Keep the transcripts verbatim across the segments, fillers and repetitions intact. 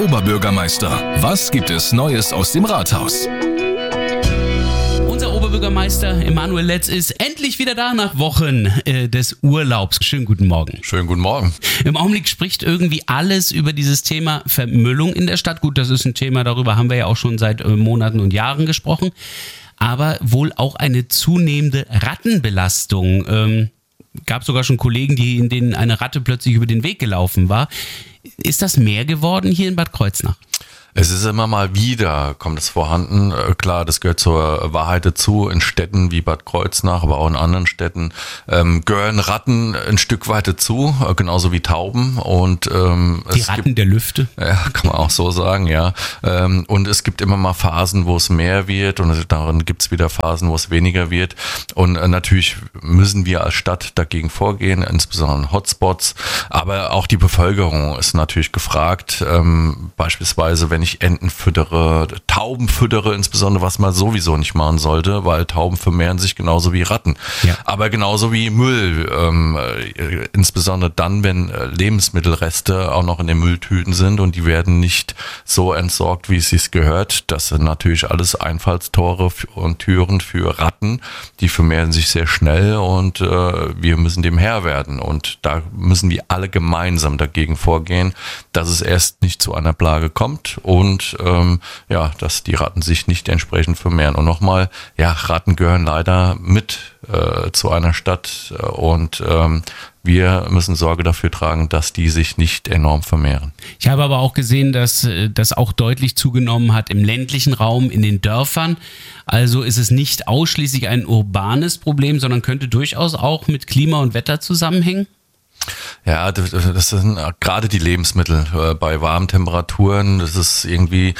Oberbürgermeister. Was gibt es Neues aus dem Rathaus? Unser Oberbürgermeister Emanuel Letz ist endlich wieder da nach Wochen äh, des Urlaubs. Schönen guten Morgen. Schönen guten Morgen. Im Augenblick spricht irgendwie alles über dieses Thema Vermüllung in der Stadt. Gut, das ist ein Thema, darüber haben wir ja auch schon seit äh, Monaten und Jahren gesprochen. Aber wohl auch eine zunehmende Rattenbelastung. Ähm, gab sogar schon Kollegen, die, in denen eine Ratte plötzlich über den Weg gelaufen war. Ist das mehr geworden hier in Bad Kreuznach? Es ist immer mal wieder, kommt es vorhanden. Klar, das gehört zur Wahrheit dazu. In Städten wie Bad Kreuznach, aber auch in anderen Städten ähm, gehören Ratten ein Stück weit dazu, genauso wie Tauben. Und ähm, die es Ratten gibt, der Lüfte? Ja, kann man auch so sagen, ja. Ähm, und es gibt immer mal Phasen, wo es mehr wird, und darin gibt es wieder Phasen, wo es weniger wird. Und äh, natürlich müssen wir als Stadt dagegen vorgehen, insbesondere in Hotspots. Aber auch die Bevölkerung ist natürlich gefragt. Ähm, beispielsweise, wenn ich Enten füttere, Tauben füttere, insbesondere, was man sowieso nicht machen sollte, weil Tauben vermehren sich genauso wie Ratten. Ja. Aber genauso wie Müll, ähm, äh, insbesondere dann, wenn äh, Lebensmittelreste auch noch in den Mülltüten sind und die werden nicht so entsorgt, wie es sich gehört. Das sind natürlich alles Einfallstore und Türen für Ratten. Die vermehren sich sehr schnell und äh, wir müssen dem Herr werden. Und da müssen wir alle gemeinsam dagegen vorgehen, dass es erst nicht zu einer Plage kommt und ähm, ja, dass die Ratten sich nicht entsprechend vermehren. Und nochmal, ja, Ratten gehören leider mit äh, zu einer Stadt und ähm, wir müssen Sorge dafür tragen, dass die sich nicht enorm vermehren. Ich habe aber auch gesehen, dass das auch deutlich zugenommen hat im ländlichen Raum, in den Dörfern. Also ist es nicht ausschließlich ein urbanes Problem, sondern könnte durchaus auch mit Klima und Wetter zusammenhängen? Ja, das sind gerade die Lebensmittel bei warmen Temperaturen. Das ist irgendwie,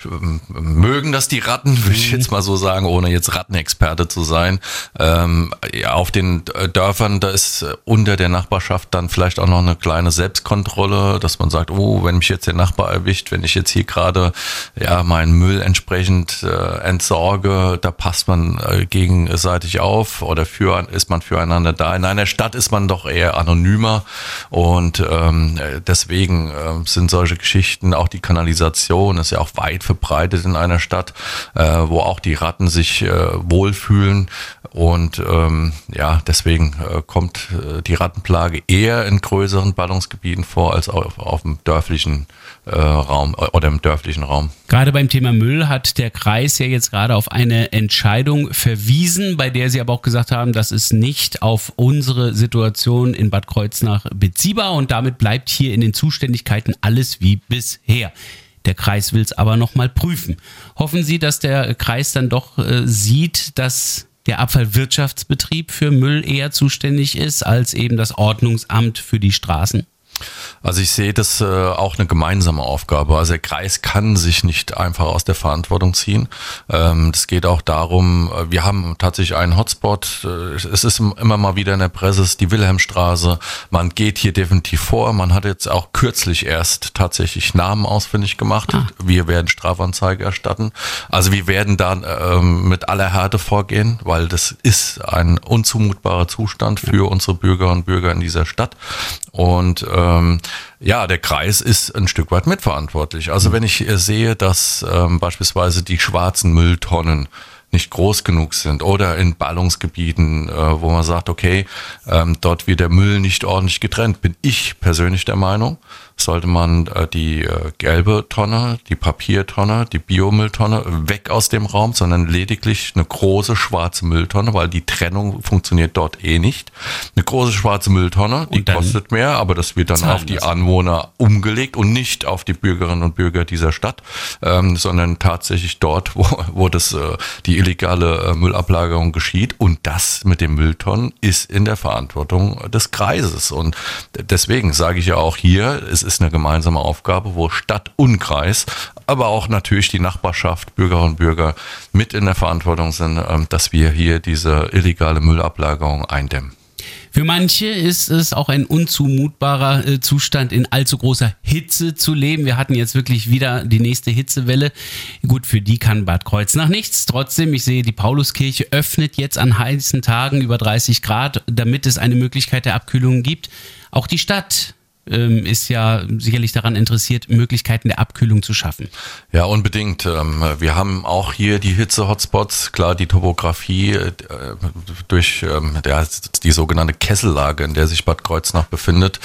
mögen das die Ratten, würde ich jetzt mal so sagen, ohne jetzt Rattenexperte zu sein. Ähm, ja, auf den Dörfern, da ist unter der Nachbarschaft dann vielleicht auch noch eine kleine Selbstkontrolle, dass man sagt, oh, wenn mich jetzt der Nachbar erwischt, wenn ich jetzt hier gerade ja meinen Müll entsprechend äh, entsorge, da passt man äh, gegenseitig auf oder für, ist man füreinander da. In einer Stadt ist man doch eher anonymer. Und ähm, deswegen äh, sind solche Geschichten, auch die Kanalisation ist ja auch weit verbreitet in einer Stadt, äh, wo auch die Ratten sich äh, wohlfühlen. Und ähm, ja, deswegen äh, kommt äh, die Rattenplage eher in größeren Ballungsgebieten vor als auf, auf dem dörflichen äh, Raum oder im dörflichen Raum. Gerade beim Thema Müll hat der Kreis ja jetzt gerade auf eine Entscheidung verwiesen, bei der sie aber auch gesagt haben, das ist nicht auf unsere Situation in Bad Kreuznach beziehbar und damit bleibt hier in den Zuständigkeiten alles wie bisher. Der Kreis will es aber nochmal prüfen. Hoffen Sie, dass der Kreis dann doch äh, sieht, dass der Abfallwirtschaftsbetrieb für Müll eher zuständig ist als eben das Ordnungsamt für die Straßen? Also ich sehe das äh, auch eine gemeinsame Aufgabe. Also der Kreis kann sich nicht einfach aus der Verantwortung ziehen. Ähm, das geht auch darum, wir haben tatsächlich einen Hotspot. Äh, es ist immer mal wieder in der Presse, es ist die Wilhelmstraße. Man geht hier definitiv vor. Man hat jetzt auch kürzlich erst tatsächlich Namen ausfindig gemacht. Ah. Wir werden Strafanzeige erstatten. Also wir werden da ähm, mit aller Härte vorgehen, weil das ist ein unzumutbarer Zustand für ja. unsere Bürger und Bürger in dieser Stadt. Und ähm, ja, der Kreis ist ein Stück weit mitverantwortlich. Also wenn ich sehe, dass ähm, beispielsweise die schwarzen Mülltonnen nicht groß genug sind oder in Ballungsgebieten, äh, wo man sagt, okay, ähm, dort wird der Müll nicht ordentlich getrennt, bin ich persönlich der Meinung, sollte man äh, die äh, gelbe Tonne, die Papiertonne, die Biomülltonne weg aus dem Raum, sondern lediglich eine große schwarze Mülltonne, weil die Trennung funktioniert dort eh nicht. Eine große schwarze Mülltonne, die kostet mehr, aber das wird dann auf die Anwohner umgelegt und nicht auf die Bürgerinnen und Bürger dieser Stadt, ähm, sondern tatsächlich dort, wo, wo das äh, die illegale äh, Müllablagerung geschieht. Und das mit den Mülltonnen ist in der Verantwortung des Kreises. Und deswegen sage ich ja auch hier, es ist eine gemeinsame Aufgabe, wo Stadt und Kreis, aber auch natürlich die Nachbarschaft, Bürgerinnen und Bürger mit in der Verantwortung sind, dass wir hier diese illegale Müllablagerung eindämmen. Für manche ist es auch ein unzumutbarer äh, Zustand, in allzu großer Hitze zu leben. Wir hatten jetzt wirklich wieder die nächste Hitzewelle. Gut, für die kann Bad Kreuznach nichts. Trotzdem, ich sehe, die Pauluskirche öffnet jetzt an heißen Tagen über dreißig Grad, damit es eine Möglichkeit der Abkühlung gibt. Auch die Stadt ähm, ist ja sicherlich daran interessiert, Möglichkeiten der Abkühlung zu schaffen. Ja, unbedingt. Wir haben auch hier die Hitze-Hotspots. Klar, die Topografie durch die sogenannte Kessellage, in der sich Bad Kreuznach befindet,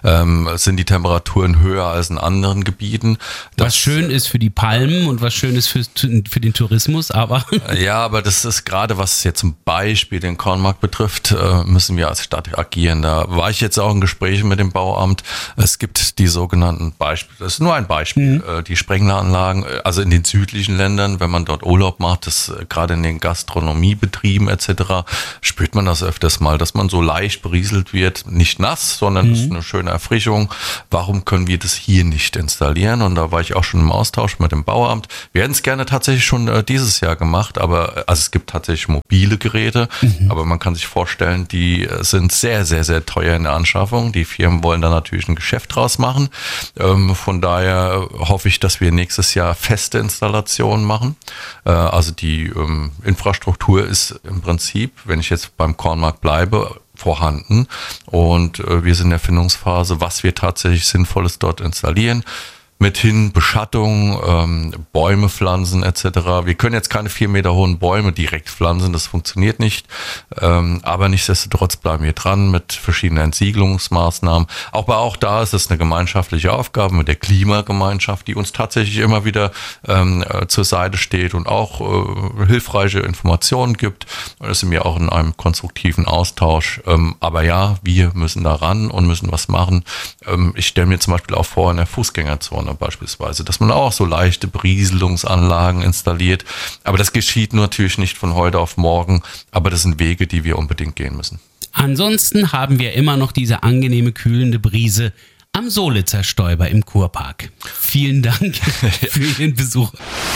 sind die Temperaturen höher als in anderen Gebieten. Das was schön ist für die Palmen und was schön ist für, für den Tourismus, aber... Ja, aber das ist gerade, was jetzt zum Beispiel den Kornmarkt betrifft, müssen wir als Stadt agieren. Da war ich jetzt auch in Gesprächen mit dem Bauamt. Es gibt die sogenannten Beispiele, das ist nur ein Beispiel, mhm. die Sprengleranlagen, also in den südlichen Ländern, wenn man dort Urlaub macht, das gerade in den Gastronomiebetrieben et cetera, spürt man das öfters mal, dass man so leicht berieselt wird, nicht nass, sondern es mhm. ist eine schöne Erfrischung. Warum können wir das hier nicht installieren? Und da war ich auch schon im Austausch mit dem Bauamt. Wir hätten es gerne tatsächlich schon äh, dieses Jahr gemacht, aber also es gibt tatsächlich mobile Geräte, mhm. aber man kann sich vorstellen, die sind sehr, sehr, sehr teuer in der Anschaffung. Die Firmen wollen da natürlich ein Geschäft draus machen. Ähm, von daher hoffe ich, dass wir nächstes Jahr feste Installationen machen. Äh, also die ähm, Infrastruktur ist im Prinzip, wenn ich jetzt beim Kornmarkt bleibe, vorhanden. Und äh, wir sind in der Findungsphase, was wir tatsächlich Sinnvolles dort installieren. Mithin Beschattung, ähm, Bäume pflanzen et cetera. Wir können jetzt keine vier Meter hohen Bäume direkt pflanzen, das funktioniert nicht. Ähm, aber nichtsdestotrotz bleiben wir dran mit verschiedenen Entsiegelungsmaßnahmen. Aber auch da ist es eine gemeinschaftliche Aufgabe mit der Klimagemeinschaft, die uns tatsächlich immer wieder ähm, zur Seite steht und auch äh, hilfreiche Informationen gibt. Das sind wir auch in einem konstruktiven Austausch. Ähm, aber ja, wir müssen da ran und müssen was machen. Ähm, ich stelle mir zum Beispiel auch vor, in der Fußgängerzone beispielsweise, dass man auch so leichte Berieselungsanlagen installiert. Aber das geschieht natürlich nicht von heute auf morgen, aber das sind Wege, die wir unbedingt gehen müssen. Ansonsten haben wir immer noch diese angenehme, kühlende Brise am Solitzer Stäuber im Kurpark. Vielen Dank für Ihren Besuch.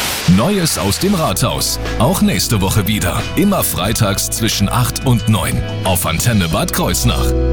Neues aus dem Rathaus. Auch nächste Woche wieder. Immer freitags zwischen acht und neun auf Antenne Bad Kreuznach.